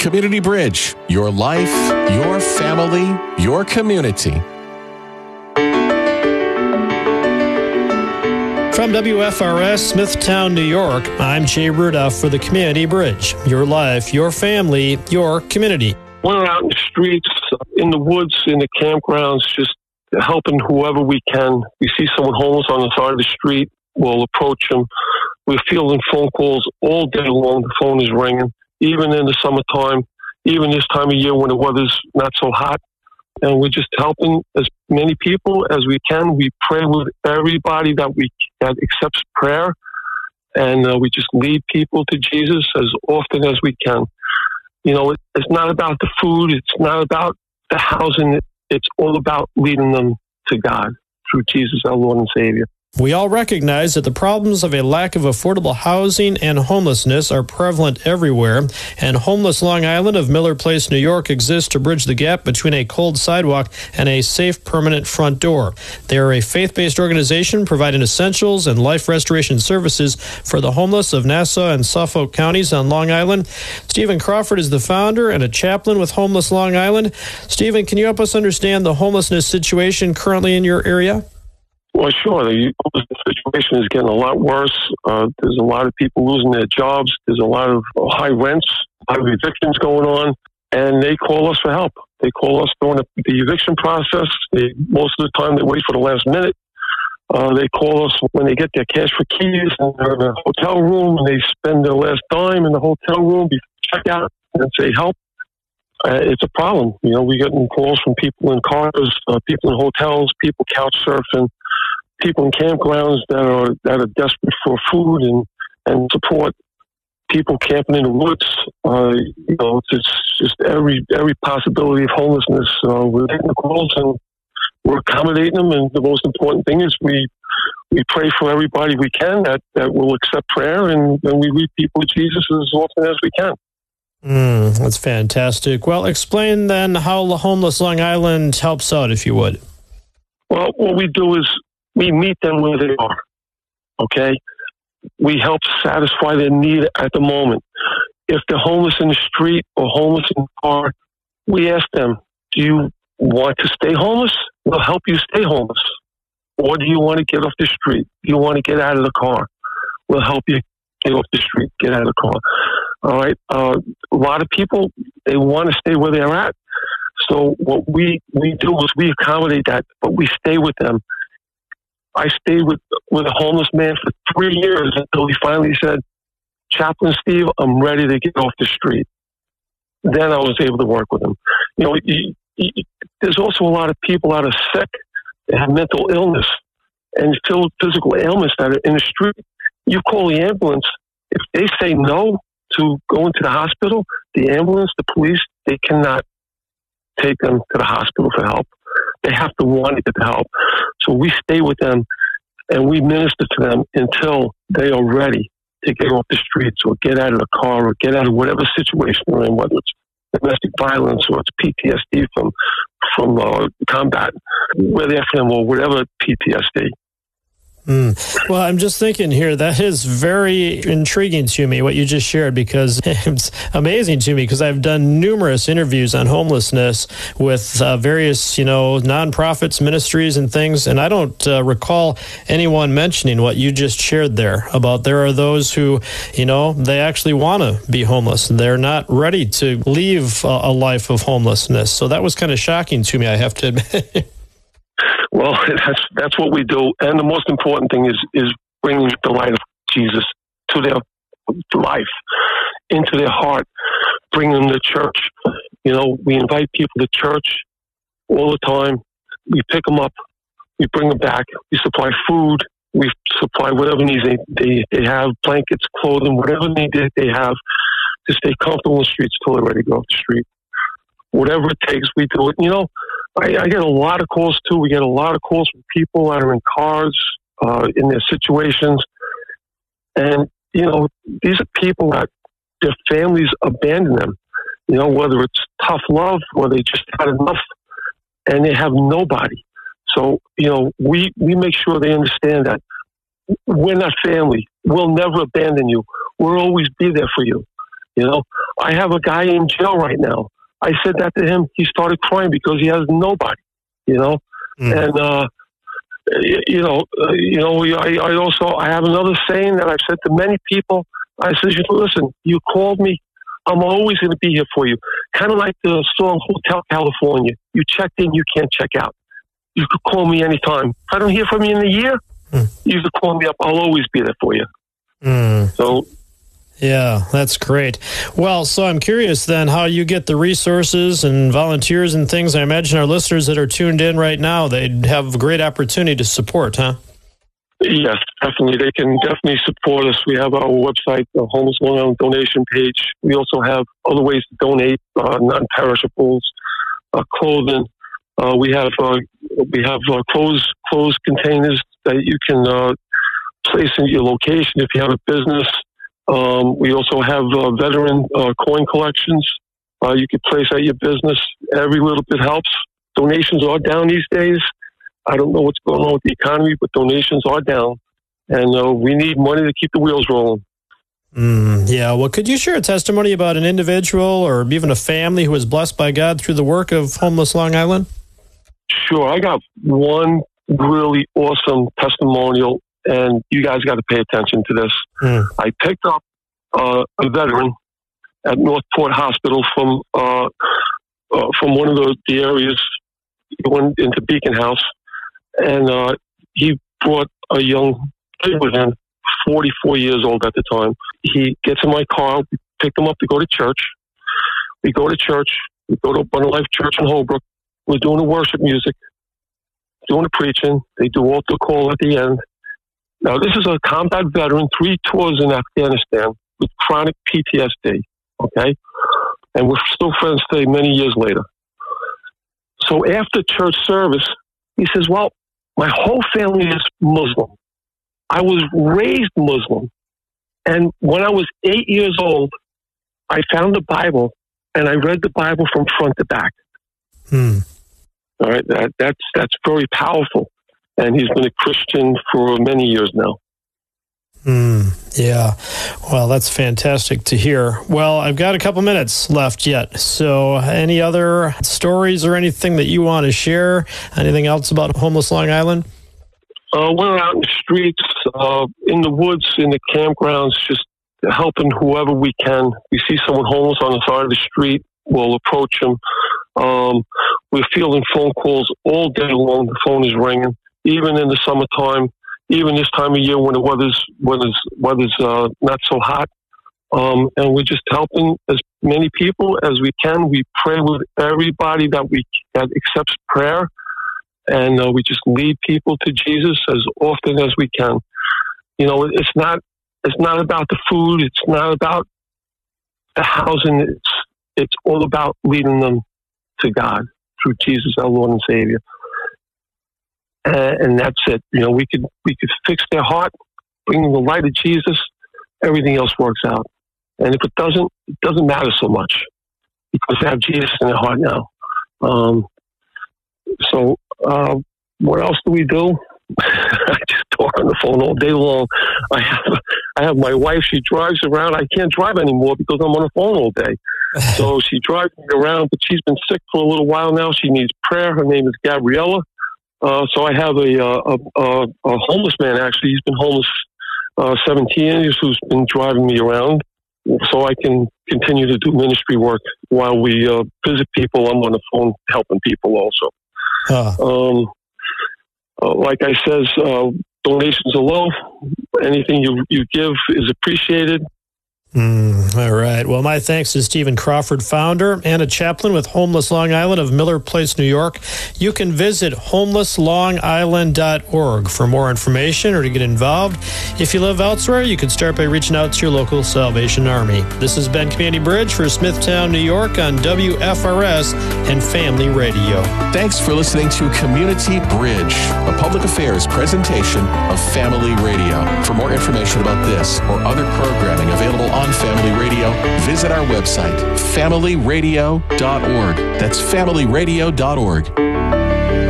Community Bridge, your life, your family, your community. From WFRS, Smithtown, New York, I'm Jay Rudolph for the Community Bridge. Your life, your family, your community. We're out in the streets, in the woods, in the campgrounds, just helping whoever we can. We see someone homeless on the side of the street, we'll approach them. We're fielding phone calls all day long. The phone is ringing, even in the summertime, even this time of year when the weather's not so hot. And we're just helping as many people as we can. We pray with everybody that accepts prayer, and we just lead people to Jesus as often as we can. You know, it's not about the food. It's not about the housing. It's all about leading them to God through Jesus, our Lord and Savior. We all recognize that the problems of a lack of affordable housing and homelessness are prevalent everywhere, and Homeless Long Island of Miller Place, New York exists to bridge the gap between a cold sidewalk and a safe, permanent front door. They are a faith-based organization providing essentials and life restoration services for the homeless of Nassau and Suffolk counties on Long Island. Stephen Crawford is the founder and a chaplain with Homeless Long Island. Stephen, can you help us understand the homelessness situation currently in your area? Well, sure. The situation is getting a lot worse. There's a lot of people losing their jobs. There's a lot of high rents, a lot of evictions going on, and they call us for help. They call us during the eviction process. Most of the time, they wait for the last minute. They call us when they get their cash for keys and they're in a hotel room and they spend their last dime in the hotel room before checkout and say, help. It's a problem. You know, we're getting calls from people in cars, people in hotels, people couch surfing, people in campgrounds that are desperate for food and support. People camping in the woods. You know, it's just every possibility of homelessness. We're getting the calls and we're accommodating them. And the most important thing is we pray for everybody we can that will accept prayer, and we lead people to Jesus as often as we can. That's fantastic. Well, explain then how Homeless Long Island helps out, if you would. Well, what we do is we meet them where they are, okay? We help satisfy their need at the moment. If they're homeless in the street or homeless in the car, we ask them, do you want to stay homeless? We'll help you stay homeless. Or do you want to get off the street? Do you want to get out of the car? We'll help you get off the street, get out of the car. All right. A lot of people, they want to stay where they're at. So what we do is we accommodate that, but we stay with them. I stayed with a homeless man for 3 years until he finally said, Chaplain Steve, I'm ready to get off the street. Then I was able to work with him. You know, there's also a lot of people that are sick, that have mental illness and physical ailments that are in the street. You call the ambulance. If they say no to go into the hospital, the ambulance, the police, they cannot take them to the hospital for help. They have to want to get the help. So we stay with them and we minister to them until they are ready to get off the streets or get out of the car or get out of whatever situation they're in, whether it's domestic violence or it's PTSD from combat, where they're from or whatever PTSD. Well, I'm just thinking here, that is very intriguing to me, what you just shared, because it's amazing to me, because I've done numerous interviews on homelessness with various, nonprofits, ministries and things, and I don't recall anyone mentioning what you just shared there about there are those who, they actually want to be homeless. They're not ready to leave a life of homelessness. So that was kind of shocking to me, I have to admit. Well, that's what we do, and the most important thing is bringing the light of Jesus to their life, into their heart, bringing them to church. We invite people to church all the time. We pick them up, we bring them back, we supply food, we supply whatever needs they have, blankets, clothing, whatever need they have to stay comfortable in the streets till they're ready to go off the street. Whatever it takes, we do it. I get a lot of calls, too. We get a lot of calls from people that are in cars, in their situations. And, these are people that their families abandon them, whether it's tough love or they just had enough and they have nobody. So, we make sure they understand that we're not family. We'll never abandon you. We'll always be there for you. I have a guy in jail right now. I said that to him. He started crying because he has nobody, you know. And I have another saying that I've said to many people. I said, listen, you called me. I'm always going to be here for you. Kind of like the song Hotel California. You checked in, you can't check out. You could call me anytime. If I don't hear from you in a year, you could call me up. I'll always be there for you. So, yeah, that's great. Well, so I'm curious then how you get the resources and volunteers and things. I imagine our listeners that are tuned in right now, they'd have a great opportunity to support, huh? Yes, definitely. They can definitely support us. We have our website, the Homeless Long Island donation page. We also have other ways to donate, non-perishables, clothing. We have clothes containers that you can place in your location if you have a business. We also have veteran coin collections. You can place at your business. Every little bit helps. Donations are down these days. I don't know what's going on with the economy, but donations are down, and we need money to keep the wheels rolling. Yeah, well, could you share a testimony about an individual or even a family who was blessed by God through the work of Homeless Long Island? Sure. I got one really awesome testimonial, and you guys got to pay attention to this. I picked up a veteran at Northport Hospital from one of the areas. He went into Beacon House. And he brought a young kid with him, 44 years old at the time. He gets in my car, we pick him up to go to church. We go to church. We go to Abundant Life Church in Holbrook. We're doing the worship music, doing the preaching. They do altar call at the end. Now, this is a combat veteran, 3 tours in Afghanistan with chronic PTSD, okay? And we're still friends today, many years later. So after church service, he says, well, my whole family is Muslim. I was raised Muslim. And when I was 8 years old, I found the Bible and I read the Bible from front to back. All right. That's very powerful. And he's been a Christian for many years now. Yeah. Well, that's fantastic to hear. Well, I've got a couple minutes left yet. So any other stories or anything that you want to share? Anything else about Homeless Long Island? We're out in the streets, in the woods, in the campgrounds, just helping whoever we can. We see someone homeless on the side of the street, we'll approach them. We're fielding phone calls all day long. The phone is ringing, even in the summertime. Even this time of year when the weather's not so hot, and we're just helping as many people as we can. We pray with everybody that accepts prayer, and we just lead people to Jesus as often as we can. You know, it's not about the food. It's not about the housing. It's all about leading them to God through Jesus, our Lord and Savior. And that's it. You know, we could fix their heart, bring them the light of Jesus. Everything else works out. And if it doesn't matter so much because they have Jesus in their heart now. So what else do we do? I just talk on the phone all day long. I have my wife. She drives around. I can't drive anymore because I'm on the phone all day. So she drives me around, but she's been sick for a little while now. She needs prayer. Her name is Gabriella. So I have a homeless man, actually. He's been homeless 17 years, who's been driving me around so I can continue to do ministry work while we visit people. I'm on the phone helping people also. Like I says, donations are low. Anything you give is appreciated. All right. Well, my thanks to Stephen Crawford, founder and a chaplain with Homeless Long Island of Miller Place, New York. You can visit homelesslongisland.org for more information or to get involved. If you live elsewhere, you can start by reaching out to your local Salvation Army. This has been Community Bridge for Smithtown, New York on WFRS and Family Radio. Thanks for listening to Community Bridge, a public affairs presentation of Family Radio. For more information about this or other programming available on Family Radio, visit our website, familyradio.org. That's familyradio.org.